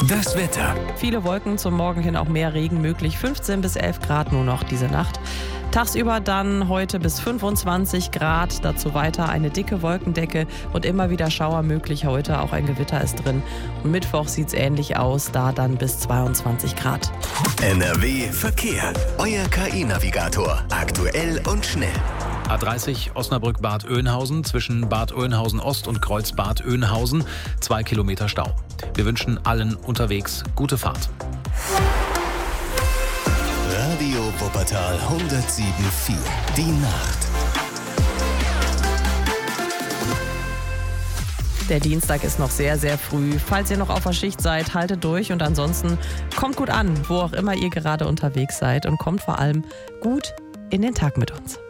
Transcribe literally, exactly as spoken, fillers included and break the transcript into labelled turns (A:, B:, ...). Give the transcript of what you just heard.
A: Das Wetter.
B: Viele Wolken, zum Morgen hin auch mehr Regen möglich. fünfzehn bis elf Grad nur noch diese Nacht. Tagsüber dann heute bis fünfundzwanzig Grad. Dazu weiter eine dicke Wolkendecke und immer wieder Schauer möglich heute. Auch ein Gewitter ist drin. Und Mittwoch sieht es ähnlich aus, da dann bis zweiundzwanzig Grad.
A: N R W Verkehr. Euer K I-Navigator. Aktuell und schnell.
C: A dreißig Osnabrück-Bad Oeynhausen zwischen Bad Oeynhausen Ost und Kreuz-Bad Oeynhausen. Zwei Kilometer Stau. Wir wünschen allen unterwegs gute Fahrt.
A: Radio Wuppertal hundertsieben Komma vier. Die Nacht.
B: Der Dienstag ist noch sehr, sehr früh. Falls ihr noch auf der Schicht seid, haltet durch und ansonsten kommt gut an, wo auch immer ihr gerade unterwegs seid und kommt vor allem gut in den Tag mit uns.